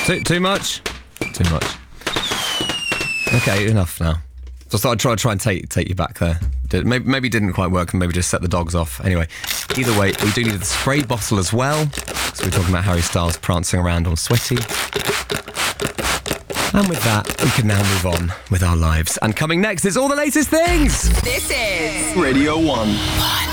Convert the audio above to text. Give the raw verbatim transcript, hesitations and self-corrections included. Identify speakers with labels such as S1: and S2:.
S1: Too, too much? Too much. Okay, enough now. So I thought I'd try, try and take take you back there. Did, maybe, maybe it didn't quite work and maybe just set the dogs off. Anyway, either way, we do need the spray bottle as well. So we're talking about Harry Styles prancing around all sweaty. And with that, we can now move on with our lives. And coming next is all the latest things.
S2: This is
S3: Radio one.
S2: One.